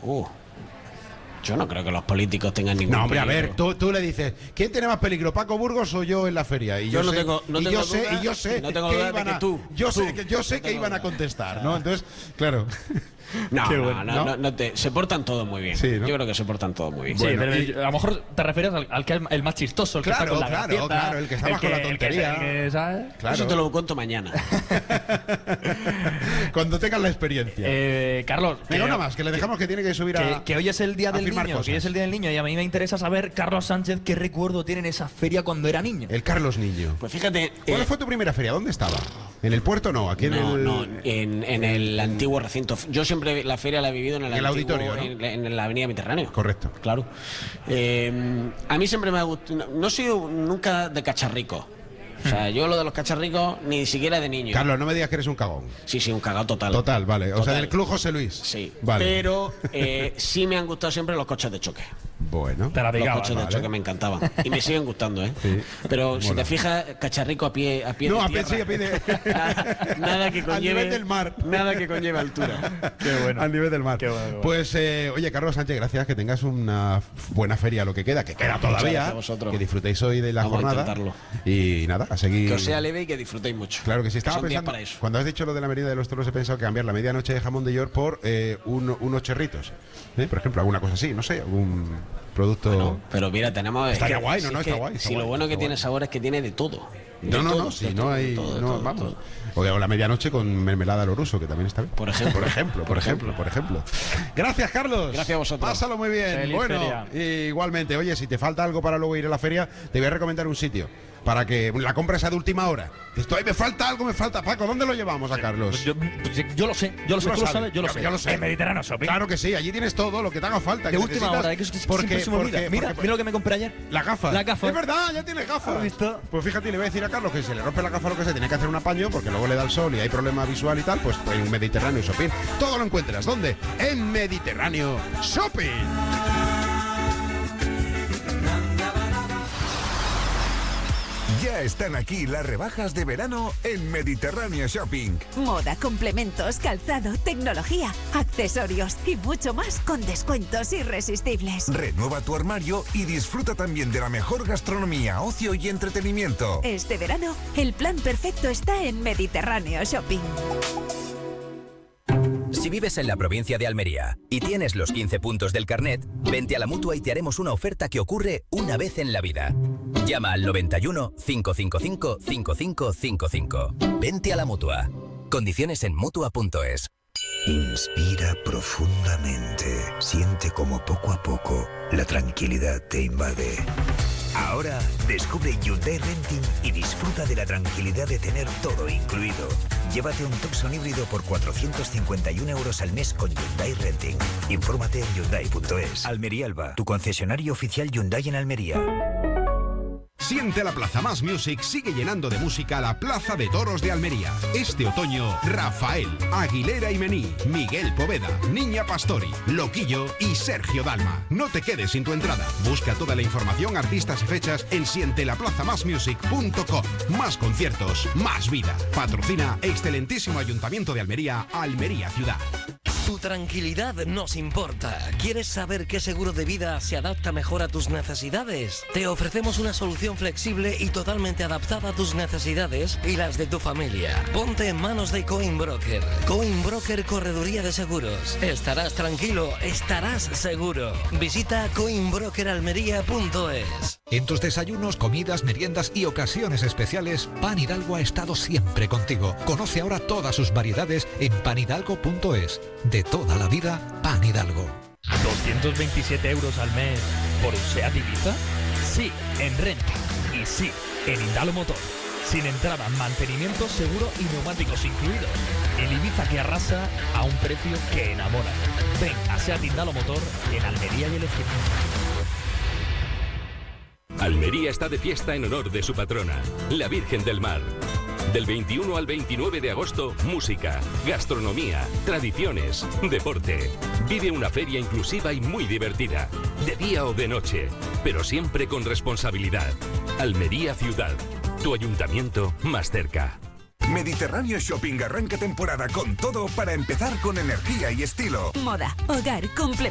Yo no creo que los políticos tengan ningún No, hombre, peligro. a ver, tú le dices, ¿quién tiene más peligro, Paco Burgos o yo en la feria? Y Yo no sé, tengo y yo sé no tengo que duda de iban que a, tú. yo sé que iban a contestar, ¿no? Entonces, claro. Se portan todos muy bien. Sí, ¿no? Yo creo que se portan todos muy bien. Sí, Bueno, pero a lo mejor te refieres al que es el más chistoso, el que está con la gracieta, el que está más con la tontería. ¿sabes? Claro. Eso te lo cuento mañana. Cuando tengas la experiencia. Carlos, Venga, una más, que le dejamos que tiene que subir a. Que hoy es el día del firmar niño, cosas. que hoy es el día del niño, y a mí me interesa saber, Carlos Sánchez, qué recuerdo tiene en esa feria cuando era niño. El Carlos Niño. Pues fíjate. ¿Cuál fue tu primera feria? ¿Dónde estaba? ¿En el puerto no? Aquí en el antiguo recinto. Yo siempre la feria la he vivido en el antiguo, auditorio, ¿no? en la avenida Mediterráneo. Correcto. Claro. A mí siempre me ha gustado. No he sido nunca de cacharrico. O sea, yo lo de los cacharricos ni siquiera de niño. Carlos, no me digas que eres un cagón. Sí, un cagao total. Total, vale. O sea, Total. del Club José Luis. Sí. Vale. Pero sí me han gustado siempre los coches de choque. Bueno. Te la Los picaba, coches de vale. choque me encantaban. Y me siguen gustando, ¿eh? Sí. Pero si Mola. te fijas, cacharrico a pie No, de a pie tierra. sí, a pie de. Nada que conlleve. Al nivel del mar. Nada que conlleve altura. Qué bueno. Al nivel del mar. Qué bueno, qué bueno. Pues, oye, Carlos Sánchez, gracias. Que tengas una buena feria, lo que queda todavía. gracias a vosotros. Que disfrutéis hoy de la Vamos a jornada. intentarlo. Y nada, a seguir. Que os sea leve y que disfrutéis mucho. Claro que sí, estaba son días pensando. para eso. Cuando has dicho lo de la merienda de los toros, he pensado que cambiar la medianoche de jamón de York por unos cherritos. Por ejemplo, alguna cosa así, no sé, algún producto. No, pero mira, tenemos. Estaría es que- guay, si no, es está que- guay, está Si guay, lo bueno está que tiene guay. sabor es que tiene de todo. De No, todo, si de no todo, hay. de todo, de no, todo, vamos. de todo. O la medianoche con mermelada al oruso, que también está bien. Por ejemplo. Por ejemplo. Gracias, Carlos. Gracias a vosotros. Pásalo muy bien. Feliz bueno, feria. igualmente, oye, si te falta algo para luego ir a la feria, te voy a recomendar un sitio para que la compres a de última hora. Estoy, me falta algo, Paco, ¿dónde lo llevamos a Carlos? Yo lo sé, tú lo sabes, yo lo sé. En Mediterráneo Shopping. Claro que sí, allí tienes todo lo que te haga falta. De que última necesitas, hora, que es que porque, siempre se me olvida. Mira lo que me compré ayer. La gafa. La gafa. Es verdad, ya tienes gafas. ¿Has visto? Pues fíjate, le voy a decir a Carlos que si le rompe la gafa o lo que sea, tiene que hacer un apaño porque luego le da el sol y hay problema visual y tal, pues en Mediterráneo Shopping. Todo lo encuentras. ¿Dónde? En Mediterráneo Shopping. Ya están aquí las rebajas de verano en Mediterráneo Shopping. Moda, complementos, calzado, tecnología, accesorios y mucho más con descuentos irresistibles. Renueva tu armario y disfruta también de la mejor gastronomía, ocio y entretenimiento. Este verano, el plan perfecto está en Mediterráneo Shopping. Si vives en la provincia de Almería y tienes los 15 puntos del carnet, vente a la Mutua y te haremos una oferta que ocurre una vez en la vida. Llama al 91 555 5555. Vente a la Mutua. Condiciones en Mutua.es. Inspira profundamente. Siente como poco a poco la tranquilidad te invade. Ahora descubre Hyundai Renting y disfruta de la tranquilidad de tener todo incluido. Llévate un Tucson híbrido por 451 euros al mes con Hyundai Renting. Infórmate en Hyundai.es. Almería Alba, tu concesionario oficial Hyundai en Almería. Siente la Plaza Más Music sigue llenando de música la Plaza de Toros de Almería. Este otoño, Rafael, Aguilera y Mení, Miguel Poveda, Niña Pastori, Loquillo y Sergio Dalma. No te quedes sin tu entrada. Busca toda la información, artistas y fechas en sientelaplazamasmusic.com. Más conciertos, más vida. Patrocina excelentísimo Ayuntamiento de Almería, Almería Ciudad. Tu tranquilidad nos importa. ¿Quieres saber qué seguro de vida se adapta mejor a tus necesidades? Te ofrecemos una solución flexible y totalmente adaptada a tus necesidades y las de tu familia. Ponte en manos de Coinbroker. Coinbroker Correduría de Seguros. Estarás tranquilo, estarás seguro. Visita coinbrokeralmería.es. En tus desayunos, comidas, meriendas y ocasiones especiales, Pan Hidalgo ha estado siempre contigo. Conoce ahora todas sus variedades en panhidalgo.es. De toda la vida, Pan Hidalgo. 227 euros al mes por un SEAT Ibiza. Sí, en Renting. Y sí, en Indalo Motor. Sin entrada, mantenimiento, seguro y neumáticos incluidos. El Ibiza que arrasa a un precio que enamora. Ven a SEAT Indalo Motor en Almería y El Ejido. Almería está de fiesta en honor de su patrona, la Virgen del Mar. Del 21 al 29 de agosto, música, gastronomía, tradiciones, deporte. Vive una feria inclusiva y muy divertida, de día o de noche, pero siempre con responsabilidad. Almería Ciudad, tu ayuntamiento más cerca. Mediterráneo Shopping arranca temporada con todo para empezar con energía y estilo. Moda, hogar, complementos.